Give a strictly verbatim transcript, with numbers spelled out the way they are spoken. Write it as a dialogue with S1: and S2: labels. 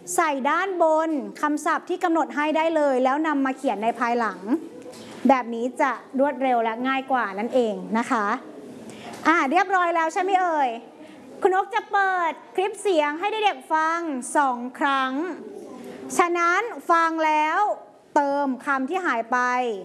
S1: ใส่ด้านบนคำศัพท์ที่กำหนดให้ได้เลยแล้วนำมาเขียนในภายหลังแบบนี้จะรวดเร็วและง่ายกว่านั่นเองนะคะอ่าเรียบร้อยแล้วใช่ไหมเอ่ยคุณนกจะเปิดคลิปเสียงให้เด็กๆฟังสองครั้งฉะนั้นฟังแล้วเติมคำที่หายไป